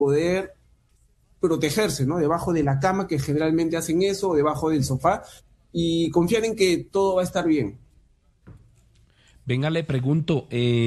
poder protegerse, ¿no? Debajo de la cama, que generalmente hacen eso, o debajo del sofá, y confiar en que todo va a estar bien. Venga, le pregunto,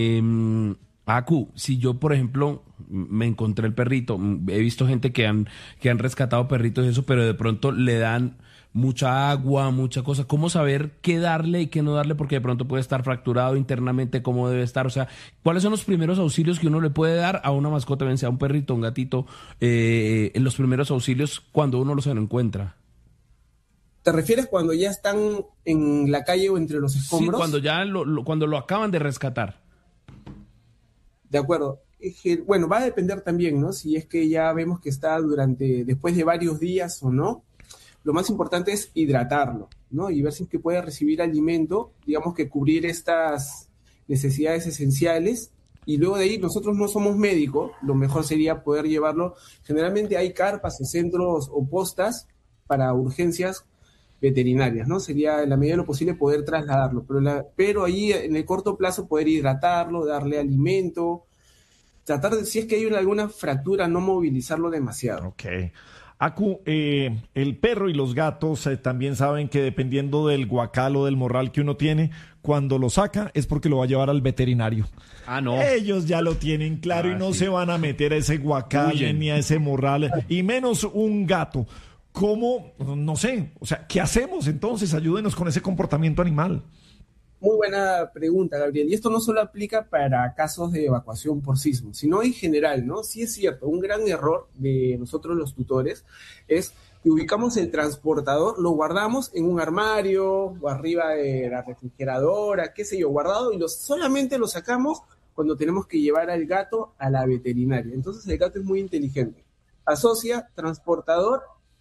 Aku, si yo, por ejemplo, me encontré el perrito, he visto gente que han rescatado perritos y eso, pero de pronto le dan mucha agua, mucha cosa. ¿Cómo saber qué darle y qué no darle? Porque de pronto puede estar fracturado internamente, cómo debe estar. O sea, ¿cuáles son los primeros auxilios que uno le puede dar a una mascota, bien sea un perrito, un gatito, en los primeros auxilios cuando uno los encuentra? ¿Te refieres cuando ya están en la calle o entre los Sí, cuando escombros? ya cuando lo acaban de rescatar. De acuerdo. Es que, bueno, va a depender también, ¿no? Si es que ya vemos que está después de varios días o no. Lo más importante es hidratarlo, ¿no? Y ver si es que puede recibir alimento, digamos que cubrir estas necesidades esenciales. Y luego de ahí, nosotros no somos médicos, lo mejor sería poder llevarlo. Generalmente hay carpas o centros o postas para urgencias veterinarias, ¿no? Sería en la medida de lo posible poder trasladarlo, pero ahí en el corto plazo poder hidratarlo, darle alimento, tratar de, si es que hay alguna fractura, no movilizarlo demasiado. Ok. Acu, el perro y los gatos también saben que dependiendo del guacal o del morral que uno tiene, cuando lo saca es porque lo va a llevar al veterinario. Ah, no. Ellos ya lo tienen claro y no Sí. se van a meter a ese guacal Huyen. ni a ese morral, y menos un gato. ¿Cómo? No sé. O sea, ¿qué hacemos entonces? Ayúdenos con ese comportamiento animal. Muy buena pregunta, Gabriel. Y esto no solo aplica para casos de evacuación por sismo, sino en general, ¿no? Sí es cierto, un gran error de nosotros los tutores es que ubicamos el transportador, lo guardamos en un armario o arriba de la refrigeradora, qué sé yo, guardado, y solamente lo sacamos cuando tenemos que llevar al gato a la veterinaria. Entonces el gato es muy inteligente. Asocia transportador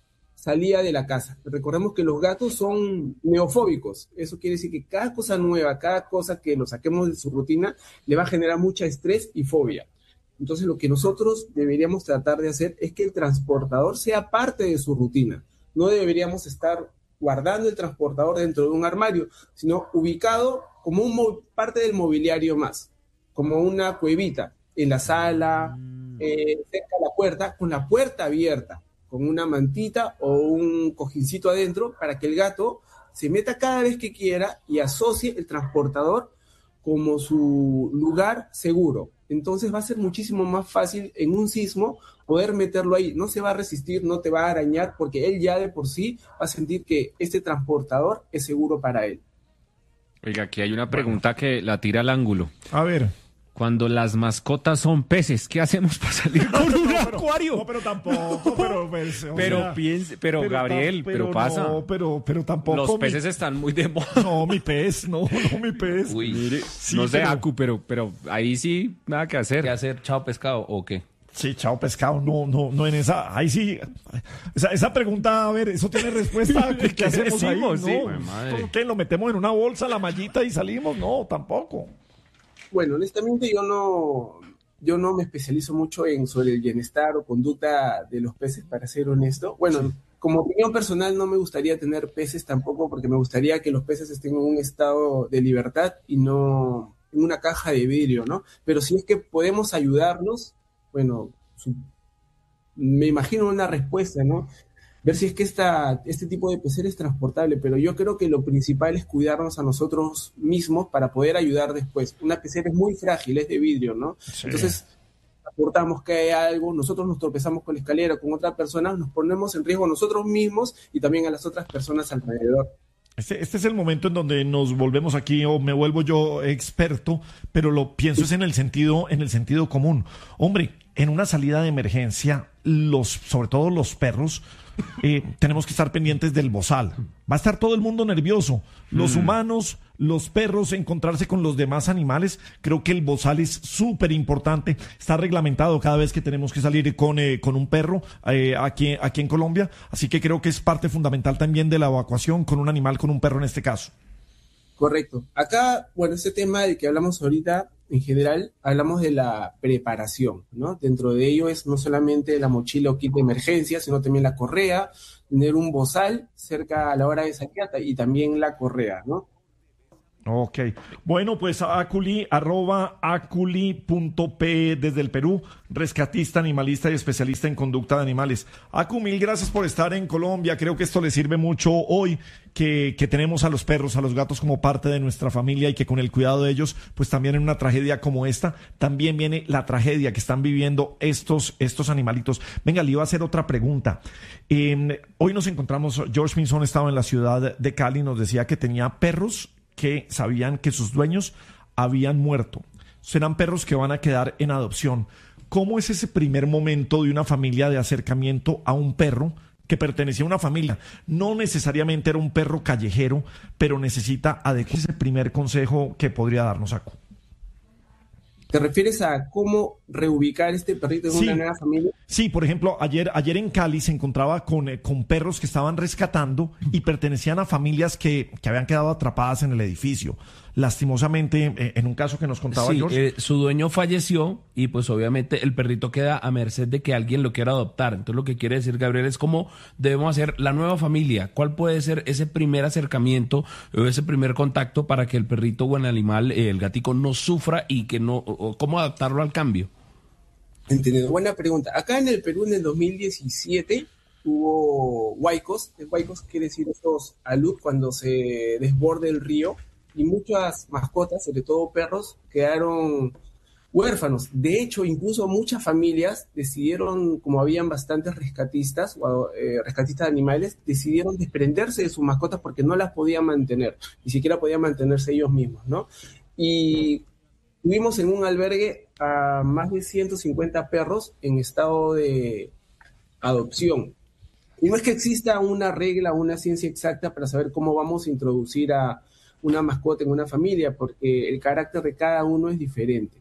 salía de la casa. Recordemos que los gatos son neofóbicos. Eso quiere decir que cada cosa nueva, cada cosa que lo saquemos de su rutina, le va a generar mucha estrés y fobia. Entonces, lo que nosotros deberíamos tratar de hacer es que el transportador sea parte de su rutina. No deberíamos estar guardando el transportador dentro de un armario, sino ubicado como parte del mobiliario más, como una cuevita en la sala, cerca de la puerta, con la puerta abierta, con una mantita o un cojincito adentro para que el gato se meta cada vez que quiera y asocie el transportador como su lugar seguro. Entonces va a ser muchísimo más fácil en un sismo poder meterlo ahí. No se va a resistir, no te va a arañar, porque él ya de por sí va a sentir que este transportador es seguro para él. Oiga, aquí hay una pregunta que la tira al ángulo. A ver. Cuando las mascotas son peces, ¿qué hacemos para salir con un acuario? No, pero tampoco, pero pues, o Pero sea, piense, pero Gabriel, pero pasa. No, pero tampoco. Los peces están muy de moda. No, mi pez, no, mi pez. Uy, Sí, no sé, pero- Acu, pero ahí sí, nada que hacer. ¿Qué hacer? ¿Chao pescado o qué? Sí, chao pescado, no en esa, ahí sí, esa pregunta, a ver, eso tiene respuesta, ¿qué hacemos ahí? decimos? Sí. No, Jue madre. ¿qué, lo metemos en una bolsa, la mallita y salimos? No, tampoco. Bueno, honestamente yo no me especializo mucho sobre el bienestar o conducta de los peces, para ser honesto. Bueno, como opinión personal no me gustaría tener peces tampoco, porque me gustaría que los peces estén en un estado de libertad y no en una caja de vidrio, ¿no? Pero si es que podemos ayudarlos, bueno, me imagino una respuesta, ¿no? Ver si es que este tipo de pecera es transportable, pero yo creo que lo principal es cuidarnos a nosotros mismos para poder ayudar después. Una pecera es muy frágil, es de vidrio, ¿no? Sí. Entonces, aportamos que hay algo, nosotros nos tropezamos con la escalera, con otra persona, nos ponemos en riesgo a nosotros mismos y también a las otras personas alrededor. Este es el momento en donde nos volvemos aquí o me vuelvo yo experto, pero lo pienso es en el sentido común. Hombre, en una salida de emergencia, sobre todo los perros, tenemos que estar pendientes del bozal. Va a estar todo el mundo nervioso. Los humanos, los perros, encontrarse con los demás animales. Creo que el bozal es súper importante. Está reglamentado cada vez que tenemos que salir con un perro aquí en Colombia. Así que creo que es parte fundamental también de la evacuación con un animal, con un perro en este caso. Correcto. Acá, bueno, ese tema del que hablamos ahorita, en general, hablamos de la preparación, ¿no? Dentro de ello es no solamente la mochila o kit de emergencia, sino también la correa, tener un bozal cerca a la hora de salida y también la correa, ¿no? Ok. Bueno, pues Aculi, @aculi.p desde el Perú, rescatista, animalista y especialista en conducta de animales. Acu, mil gracias por estar en Colombia. Creo que esto le sirve mucho hoy que tenemos a los perros, a los gatos como parte de nuestra familia y que con el cuidado de ellos, pues también en una tragedia como esta, también viene la tragedia que están viviendo estos animalitos. Venga, le iba a hacer otra pregunta. Hoy nos encontramos, George Pinzón estaba en la ciudad de Cali, nos decía que tenía perros que sabían que sus dueños habían muerto. Serán perros que van a quedar en adopción. ¿Cómo es ese primer momento de una familia de acercamiento a un perro que pertenecía a una familia? No necesariamente era un perro callejero, pero necesita ese primer consejo que podría darnos, Acu. ¿Te refieres a cómo reubicar este perrito en una nueva familia? Sí, por ejemplo, ayer en Cali se encontraba con perros que estaban rescatando y pertenecían a familias que habían quedado atrapadas en el edificio. Lastimosamente, en un caso que nos contaba George. Su dueño falleció y pues obviamente el perrito queda a merced de que alguien lo quiera adoptar. Entonces lo que quiere decir Gabriel es cómo debemos hacer la nueva familia. ¿Cuál puede ser ese primer acercamiento o ese primer contacto para que el perrito o el animal, el gatico, no sufra y que no, o cómo adaptarlo al cambio? Entendido, buena pregunta. Acá en el Perú en el 2017 hubo huaicos. Huaicos quiere decir estos alud cuando se desborde el río, y muchas mascotas, sobre todo perros, quedaron huérfanos. De hecho, incluso muchas familias decidieron, como habían bastantes rescatistas rescatistas de animales, decidieron desprenderse de sus mascotas porque no las podían mantener, ni siquiera podían mantenerse ellos mismos, ¿no? Y tuvimos en un albergue a más de 150 perros en estado de adopción. Y no es que exista una regla, una ciencia exacta para saber cómo vamos a introducir a una mascota en una familia, porque el carácter de cada uno es diferente.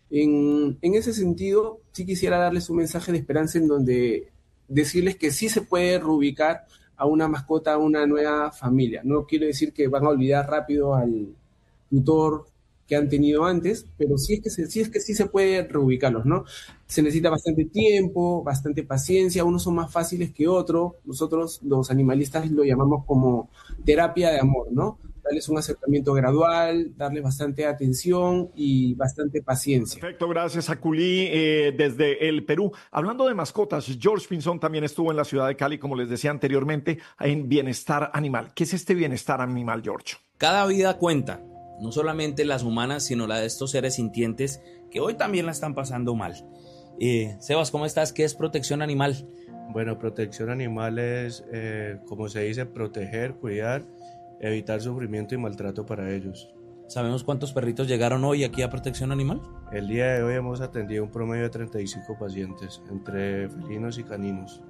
En ese sentido, sí quisiera darles un mensaje de esperanza en donde decirles que sí se puede reubicar a una mascota a una nueva familia. No quiero decir que van a olvidar rápido al tutor que han tenido antes, pero sí se puede reubicarlos, ¿no? Se necesita bastante tiempo, bastante paciencia, unos son más fáciles que otros. Nosotros los animalistas lo llamamos como terapia de amor, ¿no? Darles un acercamiento gradual, darles bastante atención y bastante paciencia. Perfecto, gracias Aculi desde el Perú. Hablando de mascotas, George Pinzón también estuvo en la ciudad de Cali, como les decía anteriormente, en bienestar animal. ¿Qué es este bienestar animal, George? Cada vida cuenta, no solamente las humanas, sino la de estos seres sintientes que hoy también la están pasando mal. Sebas, ¿cómo estás? ¿Qué es protección animal? Bueno, protección animal es, como se dice, proteger, cuidar, evitar sufrimiento y maltrato para ellos. ¿Sabemos cuántos perritos llegaron hoy aquí a protección animal? El día de hoy hemos atendido un promedio de 35 pacientes, entre felinos y caninos.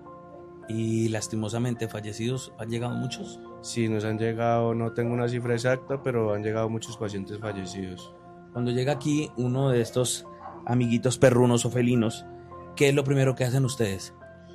¿Y lastimosamente fallecidos han llegado muchos? Sí, nos han llegado, no tengo una cifra exacta, pero han llegado muchos pacientes fallecidos. Cuando llega aquí uno de estos amiguitos perrunos o felinos, ¿qué es lo primero que hacen ustedes?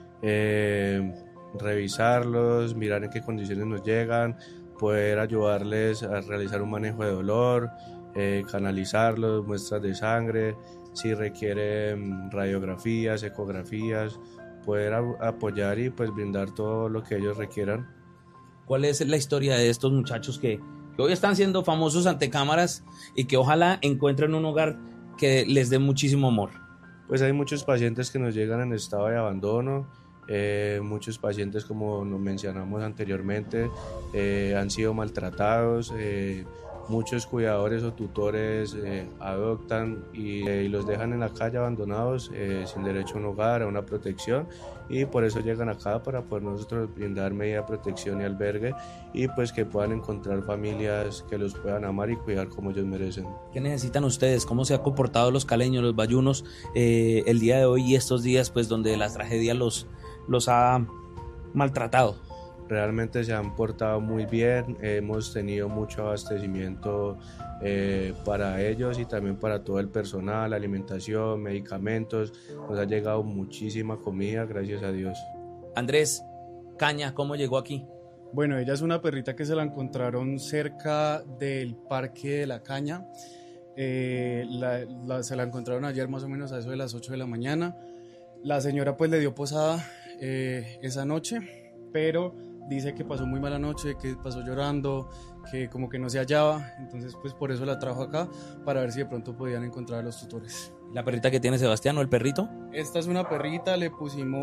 Revisarlos, mirar en qué condiciones nos llegan, poder ayudarles a realizar un manejo de dolor, canalizarlos, muestras de sangre, si requieren radiografías, ecografías, poder apoyar y pues brindar todo lo que ellos requieran. ¿Cuál es la historia de estos muchachos que hoy están siendo famosos ante cámaras y que ojalá encuentren un hogar que les dé muchísimo amor? Pues hay muchos pacientes que nos llegan en estado de abandono, muchos pacientes, como nos mencionamos anteriormente, han sido maltratados, muchos cuidadores o tutores adoptan y los dejan en la calle abandonados, sin derecho a un hogar, a una protección, y por eso llegan acá para poder nosotros brindar medida de protección y albergue, y pues que puedan encontrar familias que los puedan amar y cuidar como ellos merecen. ¿Qué necesitan ustedes? ¿Cómo se han comportado los caleños, los bayunos el día de hoy y estos días pues donde la tragedia los ha maltratado? Realmente se han portado muy bien, hemos tenido mucho abastecimiento para ellos y también para todo el personal, alimentación, medicamentos, nos ha llegado muchísima comida, gracias a Dios. Andrés, Caña, ¿cómo llegó aquí? Bueno, ella es una perrita que se la encontraron cerca del Parque de la Caña, se la encontraron ayer más o menos a eso de las 8 de la mañana, la señora pues le dio posada esa noche, pero dice que pasó muy mala noche, que pasó llorando, que como que no se hallaba, entonces pues por eso la trajo acá, para ver si de pronto podían encontrar a los tutores. ¿La perrita que tiene Sebastián o el perrito? Esta es una perrita, le pusimos